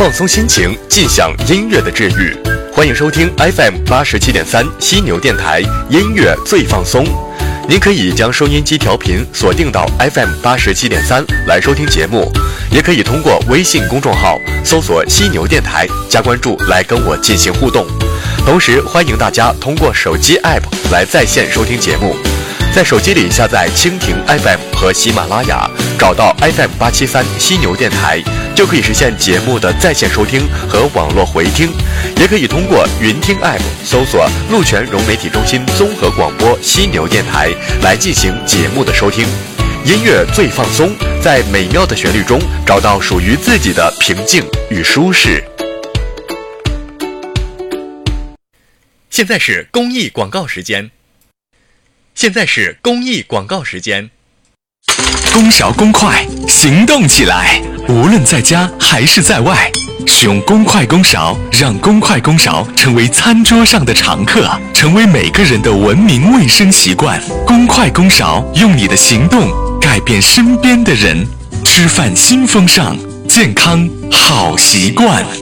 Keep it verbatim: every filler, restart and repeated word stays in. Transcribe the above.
放松心情，尽享音乐的治愈。欢迎收听 F M 八十七点三犀牛电台音乐最放松。您可以将收音机调频锁定到 F M 八十七点三来收听节目，也可以通过微信公众号搜索犀牛电台加关注来跟我进行互动。同时欢迎大家通过手机 App 来在线收听节目，在手机里下载蜻蜓 F M 和喜马拉雅，找到 F M 八七三犀牛电台，就可以实现节目的在线收听和网络回听。也可以通过云听 App 搜索鹿泉融媒体中心综合广播犀牛电台来进行节目的收听。音乐最放松，在美妙的旋律中找到属于自己的平静与舒适。现在是公益广告时间。现在是公益广告时间。 公勺公筷，行动起来！无论在家还是在外，使用公筷公勺，让公筷公勺成为餐桌上的常客，成为每个人的文明卫生习惯。公筷公勺，用你的行动改变身边的人。吃饭新风尚，健康好习惯。